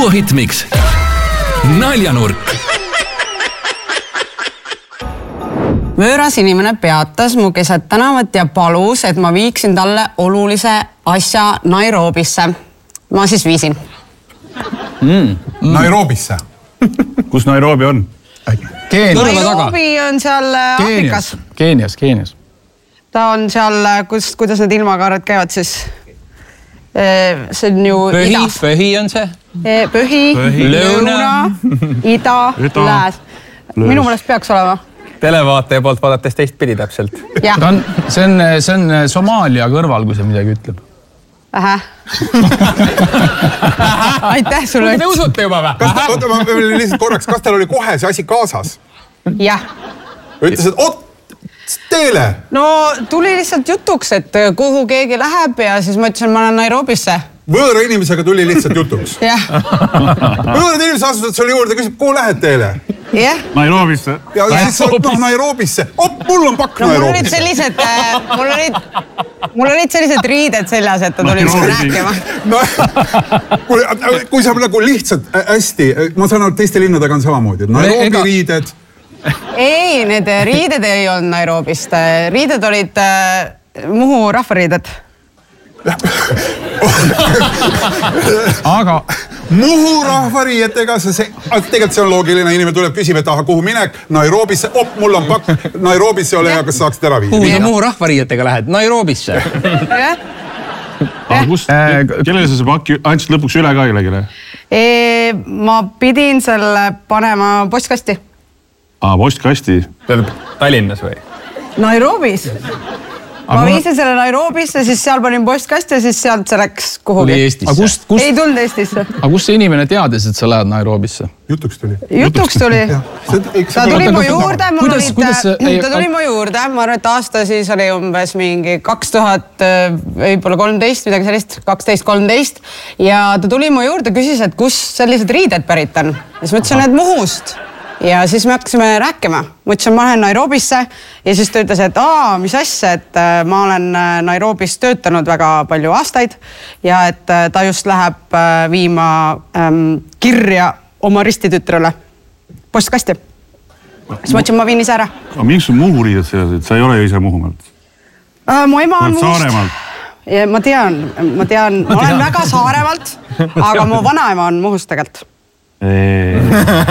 Duo Hitmix. Naljanurk. Võõras inimene peatas mu keset tänavat ja palus, et ma viiksin talle olulise asja Nairobisse. Ma siis viisin. Nairobisse? Kus Nairobi on? Nairobi on seal Aafrikas. Keenias. Ta on seal, kuidas need ilmakaared käivad siis? See on ju idas. Põhi on see? Põhi, lõuna, ida, lääs. Minu mõelest peaks olema. Televaataja poolt vaadates teist pidi täpselt. See on Somaalia kõrval, kui see midagi ütleb. Aitäh sulle. Te usute juba või? Lihtsalt korraks, kas teil oli kohe see asi kaasas? Jah. Ütles, et teele! No tuli lihtsalt jutuks, et kuhu keegi läheb ja siis ma ütlesin, ma olen Nairobisse. Võõra inimesega tuli lihtsalt jutuks. Jah. Võõrad inimesed asuvad sulle juurde, küsib, kuhu lähed teele? Jah. Nairobisse. Ja siis sa oled Nairobisse. Mul on pakk Nairobisse. Mul olid sellised riided seljas, et ta tuli siin rääkima. Kui sa nagu lihtsalt hästi, ma saan aru, teiste linnadega on samamoodi. Nairobi riided. Ei, need riided ei olnud Nairobist. Riided olid Muhu rahvariided. Aga Muhu rahvariietega tegelikult see on loogiline, inimene tuleb küsib, et kuhu minek, Nairobisse, mul on pakk, Nairobisse ole ja kas saaksid ära viia. Kuhu sa Muhu rahvariietega lähed? Nairobisse. kellele sa see pakk andsid lõpuks üle ka kellelegi? Ma pidin selle panema postkasti. Postkasti? Tallinnas või? Nairobis. Ma viisin selle Nairobisse, siis seal panin postkast ja siis sealt see läks kuhugi. Tuli Eestisse. Ei tulnud Eestisse. Aga kus see inimene teadis, et sa lähed Nairobisse? Jutuks tuli. Jutuks tuli. Ta tuli mu juurde, ma arvan, et aasta siis oli umbes mingi 2000, võib-olla 13, midagi sellist, 12-13. Ja ta tuli mu juurde, küsis, et kus sellised riided pärit on. Ja siis ma ütlesin, et Muhust. Ja siis me hakkasime rääkima. Ma ütlesin, ma lähen Nairobisse ja siis ta ütles, et mis asja, et ma olen Nairobis töötanud väga palju aastaid ja et ta just läheb viima kirja oma ristitütrele postkasti. Siis ma ütlesin, ma viin ise ära. Miks sul Muhu riided sellised? Sa ei ole ju ise Muhumaalt? Mu ema on Muhust. Saaremaalt? Ma tean, ma olen väga Saaremaalt, aga mu vanaema on Muhust tegelikult.